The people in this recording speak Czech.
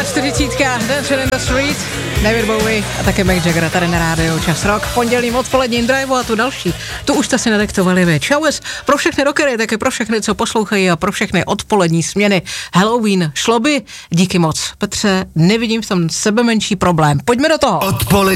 40, Dancing in the Street, David Bowie a také Mick Jagger tady na rádiu Čas Rock v pondělním odpoledním driveu a tu další. Tu už jste si nadektovali vy. Čaues pro všechny rockery, také pro všechny, co poslouchají a pro všechny odpolední směny. Halloween, šlo by? Díky moc. Petře, nevidím v tom sebe menší problém. Pojďme do toho.